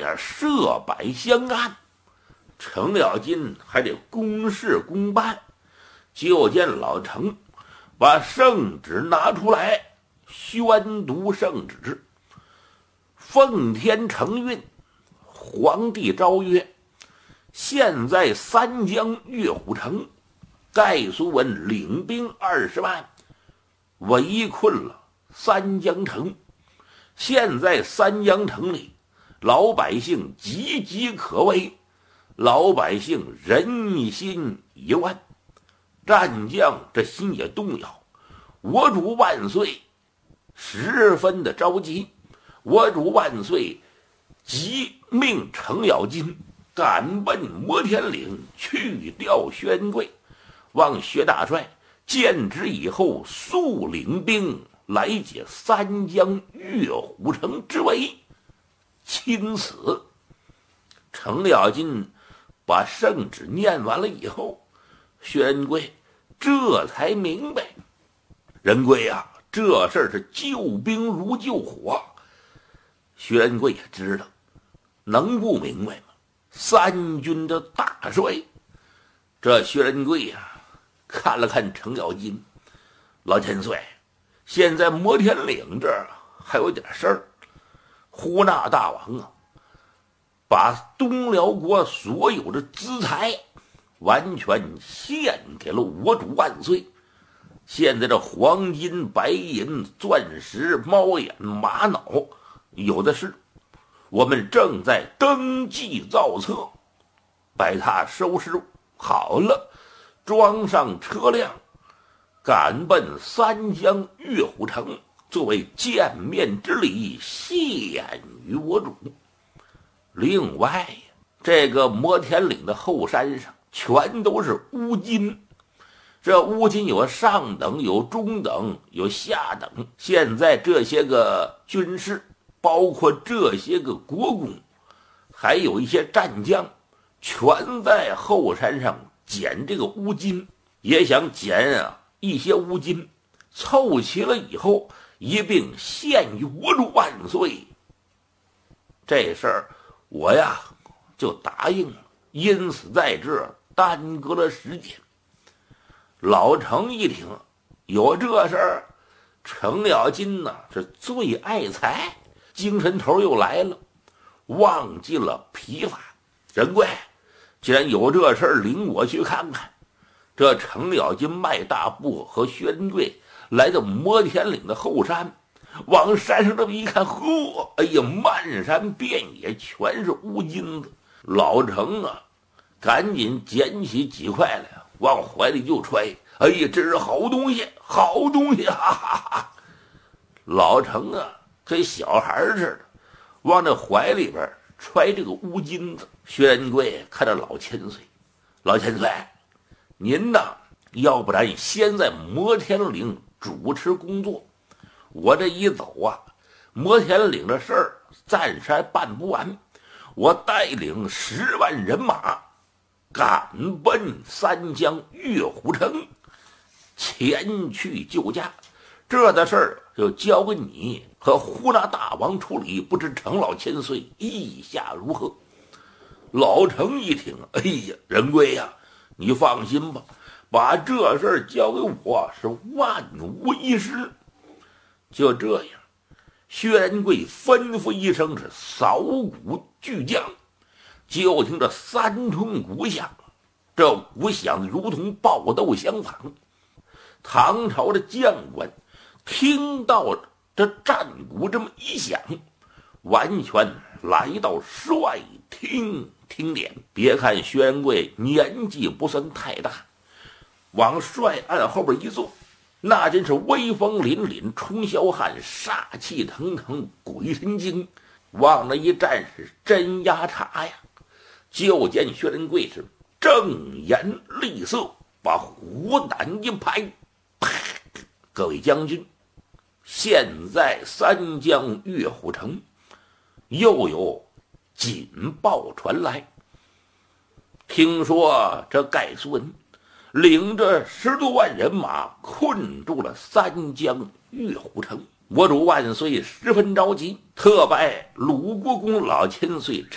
点设摆相安，程咬金还得公事公办。就见老程把圣旨拿出来，宣读圣旨。奉天承运，皇帝诏曰：现在三江岳虎城，盖苏文领兵20万，围困了三江城。现在三江城里，老百姓岌岌可危，老百姓人心已乱，战将这心也动摇。我主万岁十分的着急，我主万岁即命程咬金赶奔摩天岭去调宣贵，望薛大帅见旨以后速领兵来解三江岳虎城之围。钦此。程咬金把圣旨念完了以后，薛仁贵这才明白，仁贵呀，这事儿是救兵如救火。薛仁贵也知道，能不明白吗？三军的大帅。这薛仁贵呀，看了看程咬金，老千岁，现在摩天岭这儿还有点事儿。呼纳大王啊，把东辽国所有的资财完全献给了我主万岁。现在这黄金、白银、钻石、猫眼、玛瑙有的是，我们正在登记造册，把它收拾好了，装上车辆，赶奔三江岳虎城，作为见面之礼献于我主。另外，这个摩天岭的后山上全都是乌金，这乌金有上等，有中等，有下等。现在这些个军士，包括这些个国公，还有一些战将，全在后山上捡这个乌金，也想捡一些乌金，凑齐了以后一并献于我主万岁。这事儿我呀就答应了，因此在这耽搁了时间。老程一听有这事儿，程咬金呢是最爱财，精神头又来了，忘记了疲乏。仁贵，既然有这事儿，领我去看看。这程咬金迈大步和薛仁贵来到摩天岭的后山，往山上这么一看，呵，哎呀，漫山遍野全是乌金子。老程啊，赶紧捡起几块来，往怀里就揣。哎呀，这是好东西，好东西，哈哈哈！老程啊，跟小孩似的，往那怀里边揣这个乌金子。薛仁贵看着老千岁，老千岁，您呐，要不然先在摩天岭主持工作，我这一走啊，摩天岭的事儿暂时还办不完，我带领10万人马赶奔三江岳虎城，前去救驾。这的事儿就交给你和呼纳大王处理，不知程老千岁意下如何？老程一听，哎呀，仁贵呀，你放心吧，把这事儿交给我是万无一失。就这样，薛仁贵吩咐一声是扫鼓巨将，就听这3通鼓响，这鼓响如同爆豆相仿。唐朝的将官听到这战鼓这么一响，完全来到帅厅听点。别看薛仁贵年纪不算太大，往帅案后边一坐，那真是威风凛凛，冲霄汉，煞气腾腾，鬼神经，往那一站是真压茶呀。就见薛仁贵是正颜厉色，把虎胆一拍，啪！各位将军，现在三江岳虎城又有紧报传来，听说这盖苏文领着10多万人马困住了三江岳虎城。我主万岁十分着急，特拜鲁国公老千岁